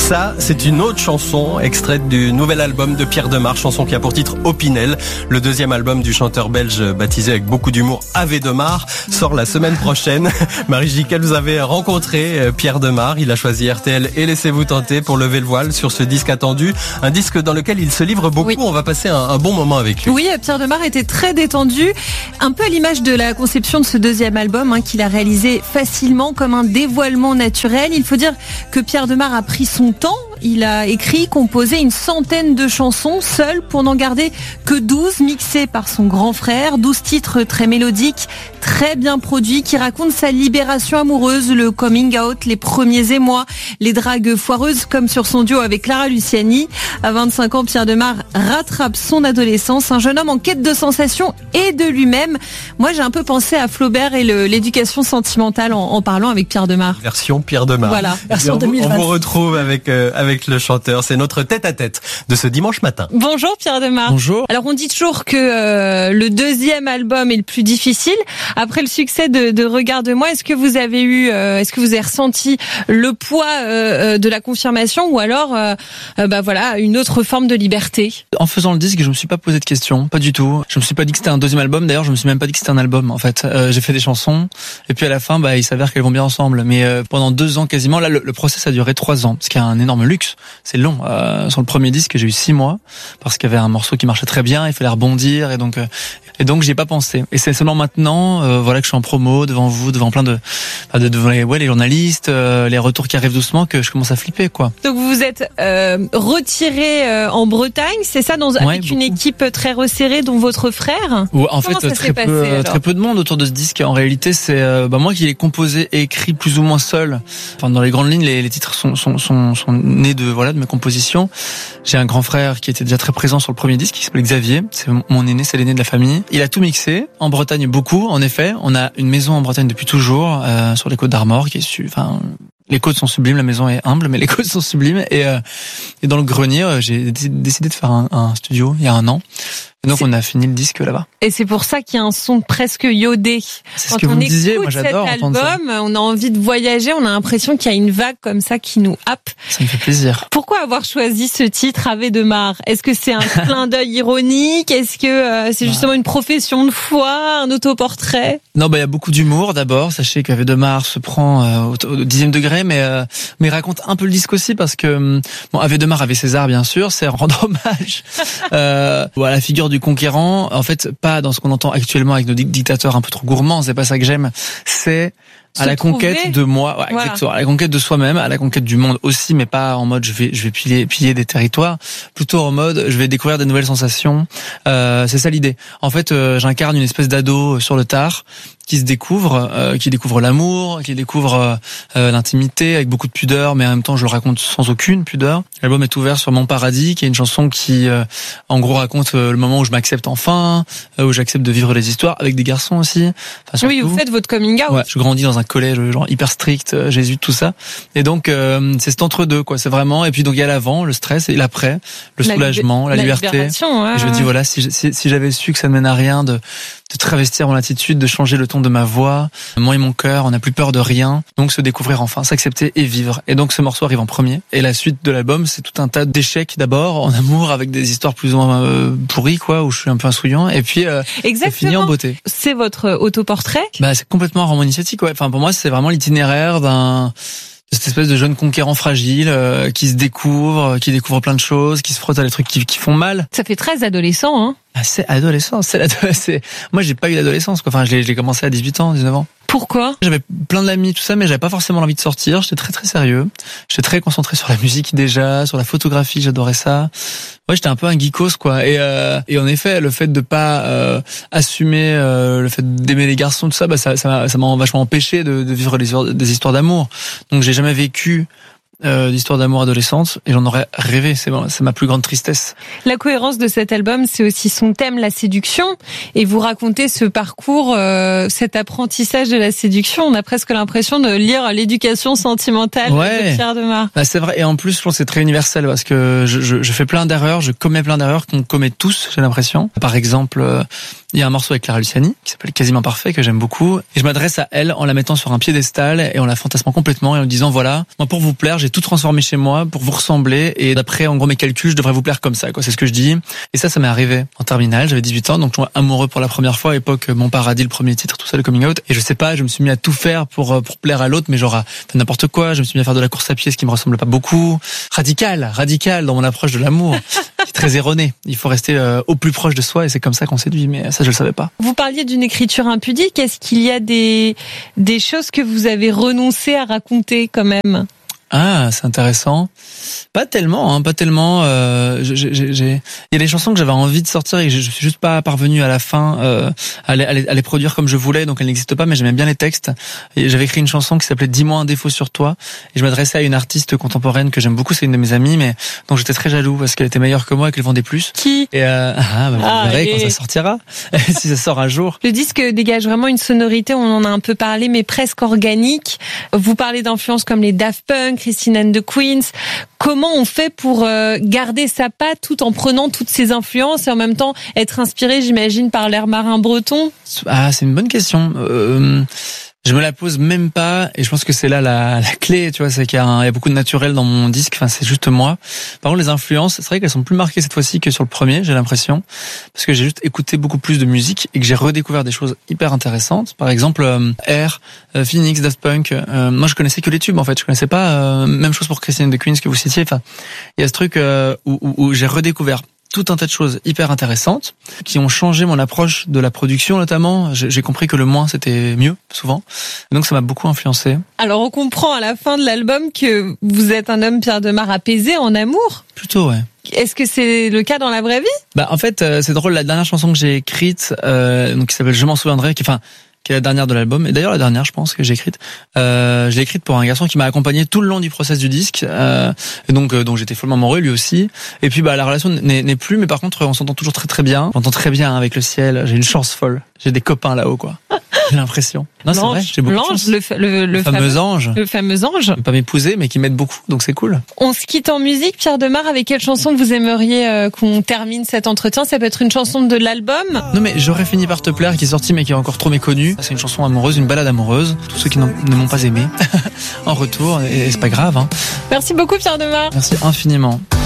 Ça, c'est une autre chanson extraite du nouvel album de Pierre Demar, chanson qui a pour titre Opinel. Le deuxième album du chanteur belge baptisé avec beaucoup d'humour Ave Demar sort la semaine prochaine. Marie Jiquel, vous avez rencontré Pierre Demar. Il a choisi RTL et Laissez-vous tenter pour lever le voile sur ce disque attendu. Un disque dans lequel il se livre beaucoup. Oui. On va passer un bon moment avec lui. Oui, Pierre Demar était très détendu. Un peu à l'image de la conception de ce deuxième album qu'il a réalisé facilement comme un dévoilement naturel. Il faut dire que Pierre Demar a pris son temps. Il a écrit, composé une centaine de chansons seul pour n'en garder que 12 mixées par son grand frère. 12 titres très mélodiques, très bien produits qui racontent sa libération amoureuse, le coming out, les premiers émois, les dragues foireuses comme sur son duo avec Clara Luciani. À 25 ans, Pierre Demar rattrape son adolescence, un jeune homme en quête de sensations et de lui-même. Moi, j'ai un peu pensé à Flaubert et l'éducation sentimentale en parlant avec Pierre Demar. Version Pierre Demar. Voilà, version 2020. On vous retrouve avec le chanteur. C'est notre tête-à-tête de ce dimanche matin. Bonjour Pierre Demar. Bonjour. Alors on dit toujours que le deuxième album est le plus difficile. Après le succès de Regarde-moi, est-ce que vous avez ressenti le poids de la confirmation ou alors une autre forme de liberté? En faisant le disque, je me suis pas posé de questions, pas du tout. Je me suis pas dit que c'était un deuxième album. D'ailleurs, je me suis même pas dit que c'était un album. En fait, j'ai fait des chansons et puis à la fin, il s'avère qu'elles vont bien ensemble. Mais pendant 2 ans quasiment, là, le process a duré 3 ans, ce qui est un énorme luxe. C'est long. Sur le premier disque, j'ai eu 6 mois parce qu'il y avait un morceau qui marchait très bien. Il fallait rebondir et donc j'y ai pas pensé. Et c'est seulement maintenant, que je suis en promo devant vous, devant plein devant les journalistes, les retours qui arrivent doucement, que je commence à flipper, quoi. Donc vous vous êtes retiré en Bretagne, c'est ça, avec une équipe très resserrée, dont votre frère. En fait, très peu de monde autour de ce disque. En réalité, c'est moi qui l'ai composé et écrit plus ou moins seul. Enfin, dans les grandes lignes, les titres sont nés de mes compositions. J'ai un grand frère qui était déjà très présent sur le premier disque, qui s'appelle Xavier. C'est mon aîné, c'est l'aîné de la famille. Il a tout mixé en Bretagne, beaucoup. En effet, on a une maison en Bretagne depuis toujours, sur les côtes d'Armor, les côtes sont sublimes, la maison est humble, mais les côtes sont sublimes. Et dans le grenier, j'ai décidé de faire un studio il y a 1 an. Et donc on a fini le disque là-bas. Et c'est pour ça qu'il y a un son presque iodé. C'est ce que vous me disiez, moi j'adore entendre ça. On a envie de voyager, on a l'impression qu'il y a une vague comme ça qui nous happe. Ça me fait plaisir. Pourquoi avoir choisi ce titre, Ave Demar? Est-ce que c'est un clin d'œil ironique? Est-ce que c'est justement une profession de foi, un autoportrait? Non, il y a beaucoup d'humour d'abord. Sachez qu'Ave Demar se prend au 10e degré, mais raconte un peu le disque aussi parce que Ave Demar avait César bien sûr, c'est rendre hommage à la figure du conquérant, en fait, pas dans ce qu'on entend actuellement avec nos dictateurs un peu trop gourmands, c'est pas ça que j'aime, c'est à la conquête de moi, exactement, à la conquête de soi-même, à la conquête du monde aussi, mais pas en mode je vais piller des territoires, plutôt en mode je vais découvrir des nouvelles sensations. C'est ça l'idée. En fait, j'incarne une espèce d'ado sur le tard qui se découvre, qui découvre l'amour, qui découvre l'intimité avec beaucoup de pudeur, mais en même temps je le raconte sans aucune pudeur. L'album est ouvert sur Mon Paradis, qui est une chanson qui en gros raconte le moment où je m'accepte enfin, où j'accepte de vivre les histoires avec des garçons aussi. Enfin, oui, vous faites votre coming out. Ouais, je grandis dans un collège genre hyper strict, jésuite, tout ça. Et donc c'est cet entre-deux, quoi. C'est vraiment. Et puis donc il y a l'avant, le stress, et l'après, le soulagement, la liberté. Ouais, et je me dis voilà, si j'avais su que ça ne mène à rien de travestir mon attitude, de changer le ton de ma voix, moi et mon cœur, on n'a plus peur de rien. Donc se découvrir enfin, s'accepter et vivre. Et donc ce morceau arrive en premier. Et la suite de l'album, c'est tout un tas d'échecs d'abord en amour avec des histoires plus ou moins pourries, quoi, où je suis un peu insouillant. Et puis c'est fini en beauté. C'est votre autoportrait. C'est complètement un roman initiatique, ouais. Enfin pour moi, c'est vraiment l'itinéraire cette espèce de jeune conquérant fragile qui se découvre, qui découvre plein de choses, qui se frotte à des trucs qui font mal. Ça fait très adolescent, hein. C'est adolescent, moi j'ai pas eu l'adolescence, quoi. Enfin, je l'ai commencé à 18 ans, 19 ans. Pourquoi? J'avais plein d'amis, tout ça, mais j'avais pas forcément l'envie de sortir. J'étais très très sérieux. J'étais très concentré sur la musique déjà, sur la photographie, j'adorais ça. Ouais, j'étais un peu un geekos, quoi. Et en effet, le fait de pas assumer le fait d'aimer les garçons, tout ça, ça m'a vachement empêché de vivre des histoires d'amour. Donc j'ai jamais vécu d'histoire d'amour adolescente et j'en aurais rêvé, c'est ma plus grande tristesse. La cohérence de cet album, c'est aussi son thème, la séduction, et vous racontez ce parcours, cet apprentissage de la séduction. On a presque l'impression de lire l'éducation sentimentale de Pierre Demar. C'est vrai, et en plus je pense que c'est très universel parce que je fais plein d'erreurs, je commets plein d'erreurs qu'on commet tous, j'ai l'impression. Par exemple, Il y a un morceau avec Clara Luciani qui s'appelle Quasiment Parfait, que j'aime beaucoup. Et je m'adresse à elle en la mettant sur un piédestal et en la fantasmant complètement et en lui disant voilà, moi pour vous plaire, j'ai tout transformé chez moi pour vous ressembler et d'après en gros mes calculs, je devrais vous plaire comme ça, quoi. C'est ce que je dis. Et ça m'est arrivé en terminale, j'avais 18 ans, donc je suis amoureux pour la première fois, à l'époque Mon Paradis, le premier titre, tout ça, le coming out. Et je sais pas, je me suis mis à tout faire pour plaire à l'autre, mais genre n'importe quoi. Je me suis mis à faire de la course à pied, ce qui me ressemble pas beaucoup. Radical dans mon approche de l'amour. C'est très erroné. Il faut rester au plus proche de soi et c'est comme ça qu'on séduit. Mais ça, je le savais pas. Vous parliez d'une écriture impudique. Est-ce qu'il y a des choses que vous avez renoncé à raconter quand même? Ah, c'est intéressant. Pas tellement. Il y a des chansons que j'avais envie de sortir et que je suis juste pas parvenu à la fin à les produire comme je voulais, donc elles n'existent pas. Mais j'aimais bien les textes. Et j'avais écrit une chanson qui s'appelait Dis-moi un défaut sur toi. Et je m'adressais à une artiste contemporaine que j'aime beaucoup. C'est une de mes amies, mais dont j'étais très jaloux parce qu'elle était meilleure que moi et qu'elle vendait plus. Qui? Et vous verrez quand ça sortira, si ça sort un jour. Le disque dégage vraiment une sonorité. On en a un peu parlé, mais presque organique. Vous parlez d'influences comme les Daft Punk, Christine and the Queens. Comment on fait pour garder sa patte tout en prenant toutes ces influences et en même temps être inspiré, j'imagine, par l'air marin breton? Ah, c'est une bonne question. Je me la pose même pas et je pense que c'est là la clé, tu vois, c'est qu'il y a beaucoup de naturel dans mon disque, enfin c'est juste moi. Par contre les influences, c'est vrai qu'elles sont plus marquées cette fois-ci que sur le premier, j'ai l'impression, parce que j'ai juste écouté beaucoup plus de musique et que j'ai redécouvert des choses hyper intéressantes. Par exemple Air, Phoenix, Daft Punk, moi je connaissais que les tubes en fait, je connaissais pas, même chose pour Christine and the Queens que vous citiez, enfin il y a ce truc où j'ai redécouvert tout un tas de choses hyper intéressantes qui ont changé mon approche de la production notamment. J'ai compris que le moins c'était mieux souvent. Et donc ça m'a beaucoup influencé. Alors on comprend à la fin de l'album que vous êtes un homme, Pierre Demar, apaisé en amour. Plutôt, ouais. Est-ce que c'est le cas dans la vraie vie? En fait, c'est drôle, la dernière chanson que j'ai écrite, donc qui s'appelle Je m'en souviendrai, qui est la dernière de l'album, et d'ailleurs la dernière je pense que j'ai écrite. Je l'ai écrite pour un garçon qui m'a accompagné tout le long du process du disque, et donc j'étais follement amoureux lui aussi. Et puis la relation n'est plus, mais par contre on s'entend toujours très très bien. On s'entend très bien avec le ciel. J'ai une chance folle. J'ai des copains là-haut quoi. J'ai l'impression. Non, c'est vrai, j'ai beaucoup de chance. Le fameux ange. Le fameux ange. Je vais pas m'épouser, mais qui m'aide beaucoup, donc c'est cool. On se quitte en musique, Pierre Demar. Avec quelle chanson vous aimeriez qu'on termine cet entretien? Ça peut être une chanson de l'album. Non, mais J'aurais fini par te plaire, qui est sorti, mais qui est encore trop méconnue. C'est une chanson amoureuse, une balade amoureuse. Tous ceux qui ne m'ont pas aimé en retour, et c'est pas grave. Hein. Merci beaucoup, Pierre Demar. Merci infiniment.